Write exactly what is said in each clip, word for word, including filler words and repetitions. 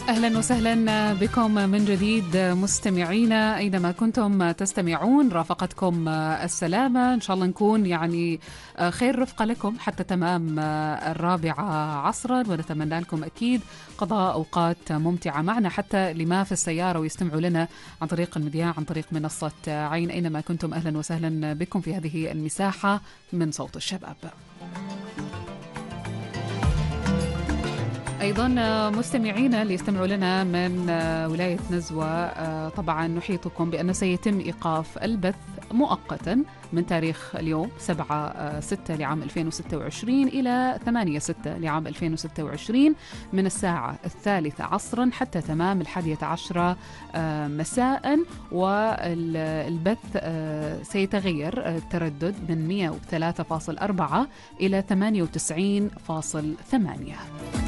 أهلا وسهلا بكم من جديد مستمعينا أينما كنتم تستمعون. رافقتكم السلامة، إن شاء الله نكون يعني خير رفقة لكم حتى تمام الرابعة عصرا، ونتمنى لكم أكيد قضاء أوقات ممتعة معنا حتى لما في السيارة ويستمعوا لنا عن طريق المذياع عن طريق منصة عين. أينما كنتم أهلا وسهلا بكم في هذه المساحة من صوت الشباب. أيضا مستمعينا اللي يستمعوا لنا من ولاية نزوة، طبعا نحيطكم بأنه سيتم إيقاف البث مؤقتا من تاريخ اليوم سبعة ستة لعام ألفين وستة وعشرين إلى ثمانية ستة لعام ألفين وستة وعشرين من الساعة الثالثة عصرا حتى تمام الحادية عشرة مساء. والبث سيتغير التردد من مئة وثلاثة فاصلة أربعة إلى ثمانية وتسعين فاصلة ثمانية.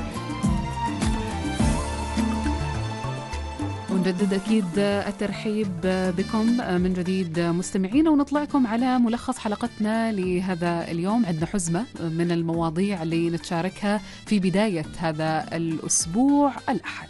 ونجدد أكيد الترحيب بكم من جديد مستمعين، ونطلعكم على ملخص حلقتنا لهذا اليوم. عندنا حزمة من المواضيع اللي نتشاركها في بداية هذا الأسبوع الأحد.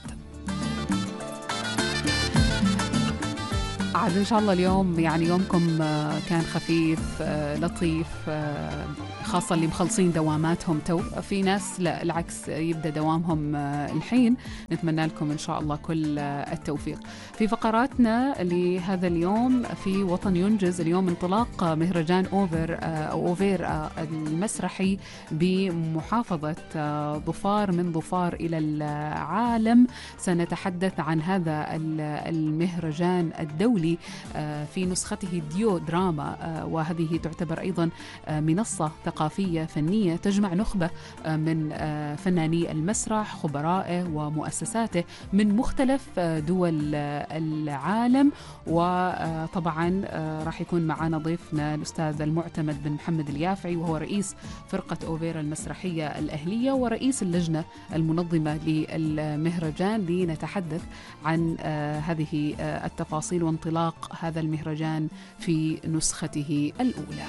عاد إن شاء الله اليوم يعني يومكم كان خفيف لطيف، خاصة اللي مخلصين دواماتهم تو. في ناس لا العكس يبدأ دوامهم الحين. نتمنى لكم إن شاء الله كل التوفيق. في فقراتنا لهذا اليوم في وطن ينجز اليوم انطلاق مهرجان أوفر أو أوفير المسرحي بمحافظة ظفار من ظفار إلى العالم. سنتحدث عن هذا المهرجان الدولي في نسخته ديو دراما، وهذه تعتبر أيضا منصة ثقافية فنية تجمع نخبة من فناني المسرح خبرائه ومؤسساته من مختلف دول العالم. وطبعا راح يكون معنا ضيفنا الأستاذ المعتمد بن محمد اليافعي، وهو رئيس فرقة أوفيرا المسرحية الأهلية ورئيس اللجنة المنظمة للمهرجان، لنتحدث عن هذه التفاصيل وانطلاق هذا المهرجان في نسخته الأولى.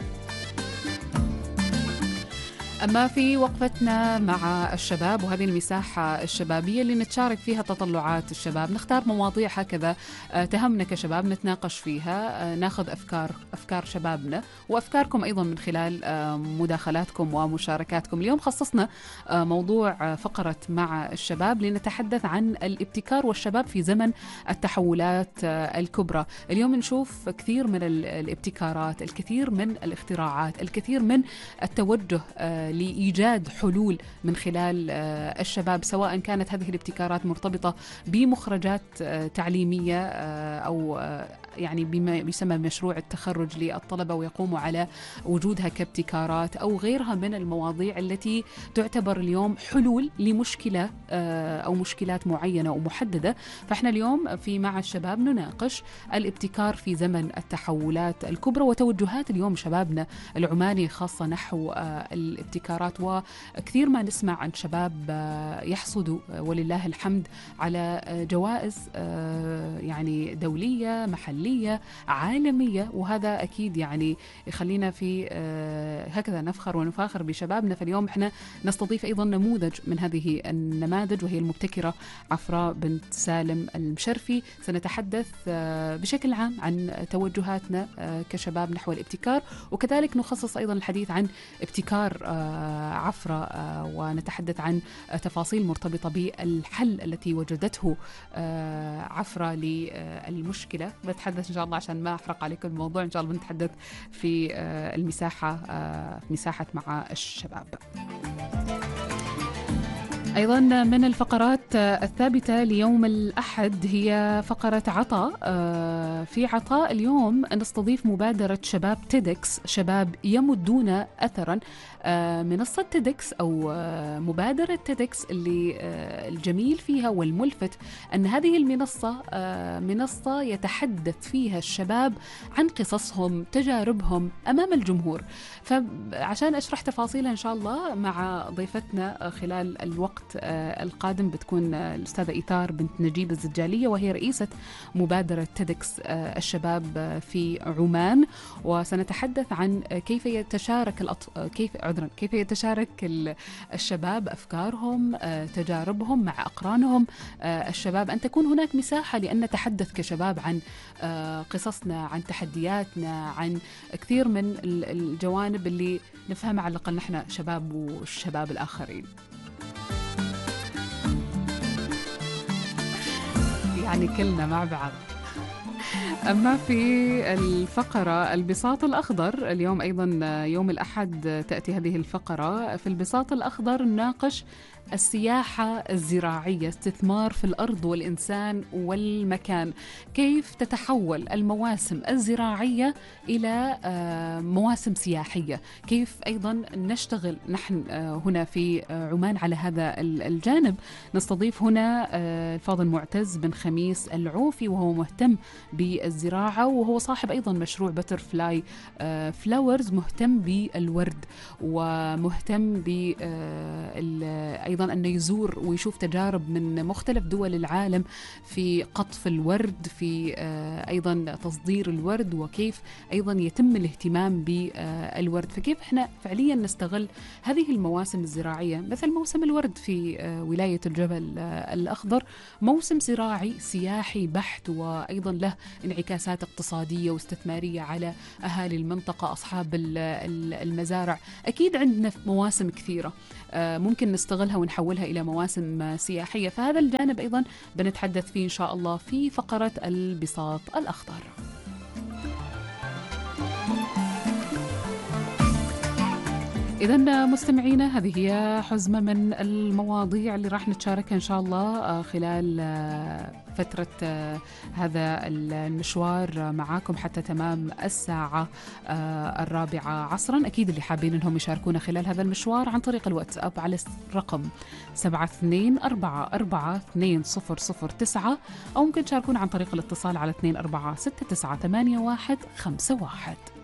أما في وقفتنا مع الشباب وهذه المساحة الشبابية اللي نتشارك فيها تطلعات الشباب، نختار مواضيع هكذا تهمنا كشباب نتناقش فيها، ناخذ أفكار أفكار شبابنا وأفكاركم أيضا من خلال مداخلاتكم ومشاركاتكم. اليوم خصصنا موضوع فقرة مع الشباب لنتحدث عن الابتكار والشباب في زمن التحولات الكبرى. اليوم نشوف كثير من الابتكارات، الكثير من الاختراعات، الكثير من التوجه لإيجاد حلول من خلال الشباب، سواء كانت هذه الابتكارات مرتبطة بمخرجات تعليمية أو يعني بما يسمى مشروع التخرج للطلبة ويقوموا على وجودها كابتكارات، أو غيرها من المواضيع التي تعتبر اليوم حلول لمشكلة أو مشكلات معينة ومحددة. فإحنا اليوم في مع الشباب نناقش الابتكار في زمن التحولات الكبرى وتوجهات اليوم شبابنا العماني خاصة نحو الابتكارات. وكثير ما نسمع عن شباب يحصدوا ولله الحمد على جوائز يعني دولية محلية عالمية، وهذا أكيد يعني يخلينا في هكذا نفخر ونفاخر بشبابنا. فاليوم احنا نستضيف أيضا نموذج من هذه النماذج، وهي المبتكرة عفراء بنت سالم المشرفي. سنتحدث بشكل عام عن توجهاتنا كشباب نحو الابتكار، وكذلك نخصص أيضا الحديث عن ابتكار عفراء، ونتحدث عن تفاصيل مرتبطة بالحل التي وجدته عفراء للمشكلة. بتحدث إن شاء الله عشان ما أحرق عليكم الموضوع، إن شاء الله بنتحدث في المساحة مساحة مع الشباب. أيضا من الفقرات الثابتة ليوم الأحد هي فقرة عطاء. في عطاء اليوم نستضيف مبادرة شباب تيدكس، شباب يمدون أثرا. منصة تيدكس أو مبادرة تيدكس اللي الجميل فيها والملفت أن هذه المنصة منصة يتحدث فيها الشباب عن قصصهم تجاربهم أمام الجمهور. فعشان أشرح تفاصيلها إن شاء الله مع ضيفتنا خلال الوقت القادم بتكون الأستاذة إيثار بنت نجيب الزجالية، وهي رئيسة مبادرة تيدكس الشباب في عمان. وسنتحدث عن كيف يتشارك الأط... كيف عذرا كيف يتشارك الشباب أفكارهم، تجاربهم مع أقرانهم الشباب، أن تكون هناك مساحة لأن نتحدث كشباب عن قصصنا، عن تحدياتنا، عن كثير من الجوانب اللي نفهمها على الأقل نحن شباب والشباب الآخرين. يعني كلنا مع بعض. أما في الفقرة البساط الأخضر، اليوم أيضا يوم الأحد تأتي هذه الفقرة. في البساط الأخضر نناقش السياحة الزراعية، استثمار في الأرض والإنسان والمكان، كيف تتحول المواسم الزراعية إلى مواسم سياحية، كيف أيضا نشتغل نحن هنا في عمان على هذا الجانب. نستضيف هنا الفاضل معتز بن خميس العوفي، وهو مهتم بالزراعة، وهو صاحب أيضا مشروع بترفلاي فلاورز، مهتم بالورد ومهتم ب أيضا أنه يزور ويشوف تجارب من مختلف دول العالم في قطف الورد، في أيضا تصدير الورد، وكيف أيضا يتم الاهتمام بالورد. فكيف إحنا فعليا نستغل هذه المواسم الزراعية، مثل موسم الورد في ولاية الجبل الأخضر، موسم زراعي سياحي بحت، وأيضا له انعكاسات اقتصادية واستثمارية على أهالي المنطقة أصحاب المزارع. أكيد عندنا مواسم كثيرة ممكن نستغلها ونحولها إلى مواسم سياحية، فهذا الجانب أيضا بنتحدث فيه إن شاء الله في فقرة البساط الأخضر. إذن مستمعينا، هذه هي حزمة من المواضيع اللي راح نتشاركها إن شاء الله خلال فترة هذا المشوار معاكم حتى تمام الساعة الرابعة عصرا. أكيد اللي حابين أنهم يشاركونا خلال هذا المشوار عن طريق الواتساب على رقم سبعة اثنين أربعة أربعة اثنين صفر صفر تسعة، أو ممكن تشاركونا عن طريق الاتصال على اثنين أربعة ستة تسعة ثمانية واحد خمسة واحد.